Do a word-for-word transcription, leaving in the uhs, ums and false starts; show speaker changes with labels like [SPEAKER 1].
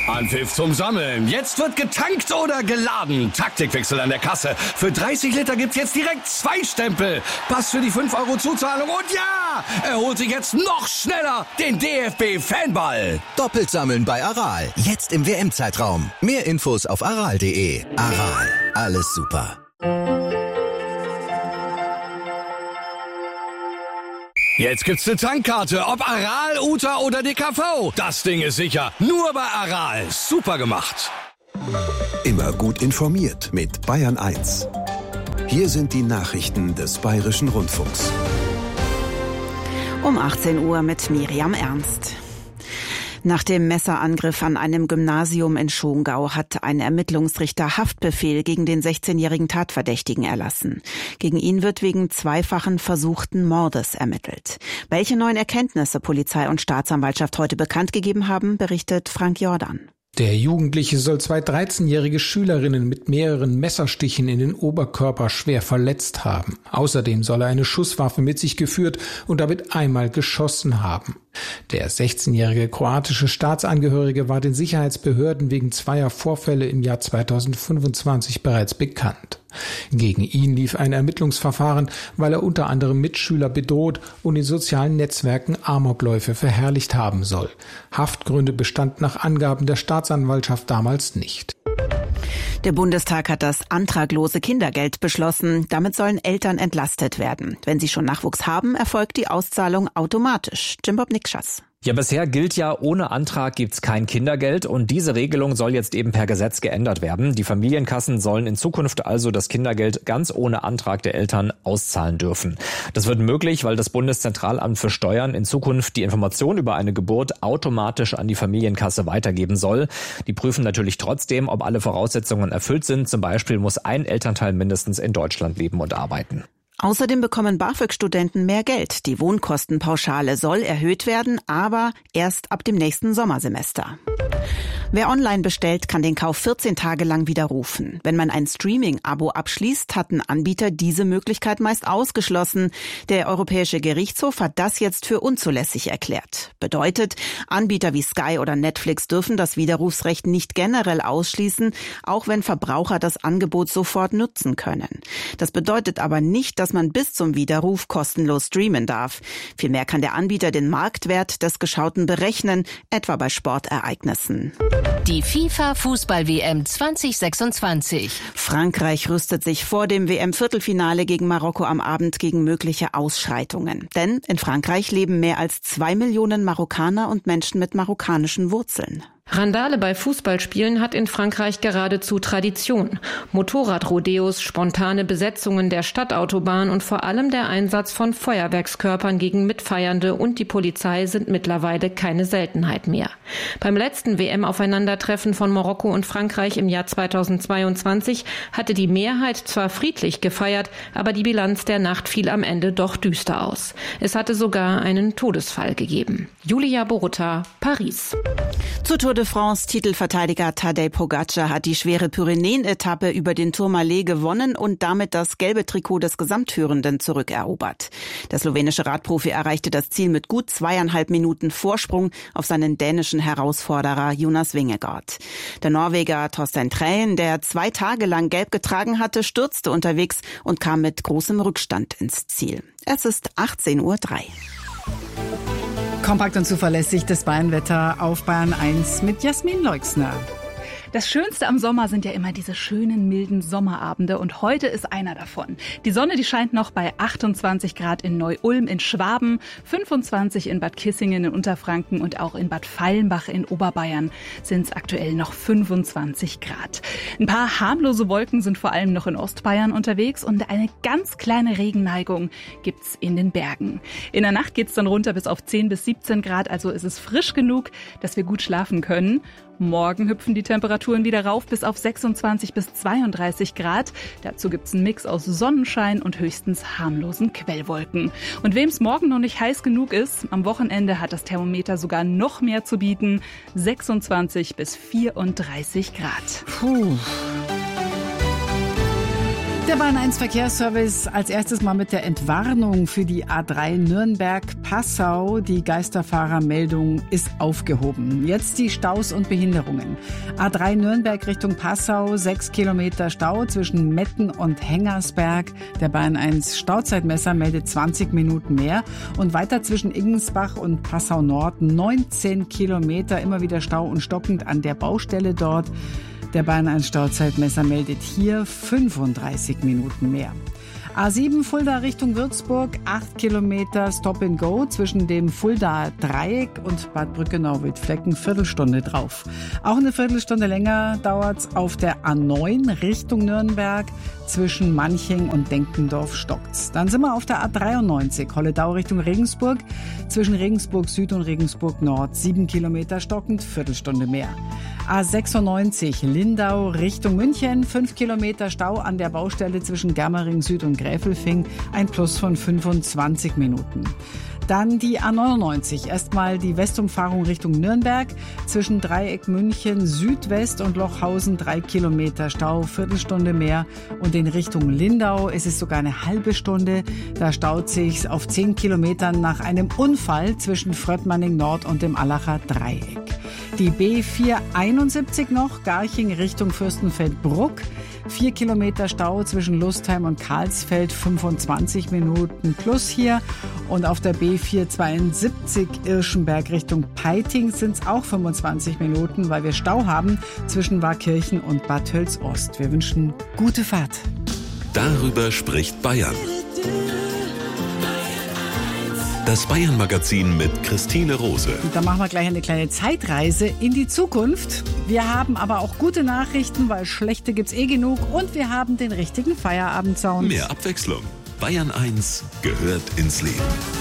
[SPEAKER 1] Anpfiff zum Sammeln. Jetzt wird getankt oder geladen. Taktikwechsel an der Kasse. Für dreißig Liter gibt's jetzt direkt zwei Stempel. Pass für die fünf Euro Zuzahlung und ja, er holt sich jetzt noch schneller den D F B-Fanball.
[SPEAKER 2] Doppelt sammeln bei Aral. Jetzt im W M-Zeitraum. Mehr Infos auf aral punkt de. Aral. Alles super.
[SPEAKER 1] Jetzt gibt's eine Tankkarte, ob Aral, Uta oder D K V. Das Ding ist sicher. Nur bei Aral. Super gemacht.
[SPEAKER 3] Immer gut informiert mit Bayern eins. Hier sind die Nachrichten des Bayerischen Rundfunks.
[SPEAKER 4] Um achtzehn Uhr mit Miriam Ernst. Nach dem Messerangriff an einem Gymnasium in Schongau hat ein Ermittlungsrichter Haftbefehl gegen den sechzehnjährigen Tatverdächtigen erlassen. Gegen ihn wird wegen zweifachen versuchten Mordes ermittelt. Welche neuen Erkenntnisse Polizei und Staatsanwaltschaft heute bekannt gegeben haben, berichtet Frank Jordan.
[SPEAKER 5] Der Jugendliche soll zwei dreizehnjährige Schülerinnen mit mehreren Messerstichen in den Oberkörper schwer verletzt haben. Außerdem soll er eine Schusswaffe mit sich geführt und damit einmal geschossen haben. Der sechzehnjährige kroatische Staatsangehörige war den Sicherheitsbehörden wegen zweier Vorfälle im Jahr zweitausendfünfundzwanzig bereits bekannt. Gegen ihn lief ein Ermittlungsverfahren, weil er unter anderem Mitschüler bedroht und in sozialen Netzwerken Amokläufe verherrlicht haben soll. Haftgründe bestanden nach Angaben der Staatsanwaltschaft damals nicht.
[SPEAKER 4] Der Bundestag hat das antraglose Kindergeld beschlossen. Damit sollen Eltern entlastet werden. Wenn sie schon Nachwuchs haben, erfolgt die Auszahlung automatisch. Jimbob Nikschas.
[SPEAKER 6] Ja, bisher gilt ja, ohne Antrag gibt's kein Kindergeld und diese Regelung soll jetzt eben per Gesetz geändert werden. Die Familienkassen sollen in Zukunft also das Kindergeld ganz ohne Antrag der Eltern auszahlen dürfen. Das wird möglich, weil das Bundeszentralamt für Steuern in Zukunft die Information über eine Geburt automatisch an die Familienkasse weitergeben soll. Die prüfen natürlich trotzdem, ob alle Voraussetzungen erfüllt sind. Zum Beispiel muss ein Elternteil mindestens in Deutschland leben und arbeiten.
[SPEAKER 4] Außerdem bekommen BAföG-Studenten mehr Geld. Die Wohnkostenpauschale soll erhöht werden, aber erst ab dem nächsten Sommersemester. Wer online bestellt, kann den Kauf vierzehn Tage lang widerrufen. Wenn man ein Streaming-Abo abschließt, hatten Anbieter diese Möglichkeit meist ausgeschlossen. Der Europäische Gerichtshof hat das jetzt für unzulässig erklärt. Bedeutet, Anbieter wie Sky oder Netflix dürfen das Widerrufsrecht nicht generell ausschließen, auch wenn Verbraucher das Angebot sofort nutzen können. Das bedeutet aber nicht, dass man bis zum Widerruf kostenlos streamen darf. Vielmehr kann der Anbieter den Marktwert des Geschauten berechnen, etwa bei Sportereignissen.
[SPEAKER 7] Die FIFA-Fußball-W M zwanzig sechsundzwanzig.
[SPEAKER 4] Frankreich rüstet sich vor dem W M-Viertelfinale gegen Marokko am Abend gegen mögliche Ausschreitungen. Denn in Frankreich leben mehr als zwei Millionen Marokkaner und Menschen mit marokkanischen Wurzeln.
[SPEAKER 8] Randale bei Fußballspielen hat in Frankreich geradezu Tradition. Motorradrodeos, spontane Besetzungen der Stadtautobahn und vor allem der Einsatz von Feuerwerkskörpern gegen Mitfeiernde und die Polizei sind mittlerweile keine Seltenheit mehr. Beim letzten W M-Aufeinandertreffen von Marokko und Frankreich im Jahr zweitausendzweiundzwanzig hatte die Mehrheit zwar friedlich gefeiert, aber die Bilanz der Nacht fiel am Ende doch düster aus. Es hatte sogar einen Todesfall gegeben. Julia Borutta, Paris.
[SPEAKER 4] Zur Tour de France Titelverteidiger Tadej Pogacar hat die schwere Pyrenäen-Etappe über den Tourmalet gewonnen und damit das gelbe Trikot des Gesamtführenden zurückerobert. Der slowenische Radprofi erreichte das Ziel mit gut zweieinhalb Minuten Vorsprung auf seinen dänischen Herausforderer Jonas Vingegaard. Der Norweger Torstein Træn, der zwei Tage lang gelb getragen hatte, stürzte unterwegs und kam mit großem Rückstand ins Ziel. Es ist achtzehn Uhr drei.
[SPEAKER 9] Kompakt und zuverlässig das Bayernwetter auf Bayern eins mit Jasmin Leuxner. Das Schönste am Sommer sind ja immer diese schönen, milden Sommerabende und heute ist einer davon. Die Sonne, die scheint noch bei achtundzwanzig Grad in Neu-Ulm in Schwaben, fünfundzwanzig in Bad Kissingen in Unterfranken und auch in Bad Fallenbach in Oberbayern sind es aktuell noch fünfundzwanzig Grad. Ein paar harmlose Wolken sind vor allem noch in Ostbayern unterwegs und eine ganz kleine Regenneigung gibt's in den Bergen. In der Nacht geht's dann runter bis auf zehn bis siebzehn Grad, also ist es frisch genug, dass wir gut schlafen können. Morgen hüpfen die Temperaturen wieder rauf bis auf sechsundzwanzig bis zweiunddreißig Grad. Dazu gibt's einen Mix aus Sonnenschein und höchstens harmlosen Quellwolken. Und wem es morgen noch nicht heiß genug ist, am Wochenende hat das Thermometer sogar noch mehr zu bieten. sechsundzwanzig bis vierunddreißig Grad.
[SPEAKER 4] Puh.
[SPEAKER 10] Der Bayern eins Verkehrsservice als erstes mal mit der Entwarnung für die A drei Nürnberg-Passau. Die Geisterfahrermeldung ist aufgehoben. Jetzt die Staus und Behinderungen. A drei Nürnberg Richtung Passau, sechs Kilometer Stau zwischen Metten und Hengersberg. Der Bayern eins Stauzeitmesser meldet zwanzig Minuten mehr. Und weiter zwischen Iggensbach und Passau Nord, neunzehn Kilometer, immer wieder Stau und stockend an der Baustelle dort. Der Bayern eins Stauzeitmesser meldet hier fünfunddreißig Minuten mehr. A sieben Fulda Richtung Würzburg, acht Kilometer Stop and Go zwischen dem Fuldaer Dreieck und Bad Brückenau-Wildflecken, Viertelstunde drauf. Auch eine Viertelstunde länger dauert's auf der A neun Richtung Nürnberg. Zwischen Manching und Denkendorf stockt's. Dann sind wir auf der A dreiundneunzig, Holledau Richtung Regensburg. Zwischen Regensburg Süd und Regensburg Nord, sieben Kilometer stockend, Viertelstunde mehr. A sechsundneunzig, Lindau Richtung München, fünf Kilometer Stau an der Baustelle zwischen Germering Süd und Gräfelfing, ein Plus von fünfundzwanzig Minuten. Dann die A neunundneunzig, erstmal die Westumfahrung Richtung Nürnberg, zwischen Dreieck München Südwest und Lochhausen, drei Kilometer Stau, Viertelstunde mehr. Und in Richtung Lindau ist es sogar eine halbe Stunde. Da staut sich's auf zehn Kilometern nach einem Unfall zwischen Fröttmanning Nord und dem Allacher Dreieck. Die B vierhunderteinundsiebzig noch, Garching Richtung Fürstenfeldbruck. Vier Kilometer Stau zwischen Lustheim und Karlsfeld, fünfundzwanzig Minuten plus hier. Und auf der B vierhundertzweiundsiebzig Irschenberg Richtung Peiting sind es auch fünfundzwanzig Minuten, weil wir Stau haben zwischen Warkirchen und Bad Tölz-Ost. Wir wünschen gute Fahrt.
[SPEAKER 3] Darüber spricht Bayern. Das Bayern-Magazin mit Christine Rose.
[SPEAKER 10] Und da machen wir gleich eine kleine Zeitreise in die Zukunft. Wir haben aber auch gute Nachrichten, weil schlechte gibt's eh genug. Und wir haben den richtigen Feierabendsound.
[SPEAKER 3] Mehr Abwechslung. Bayern eins gehört ins Leben.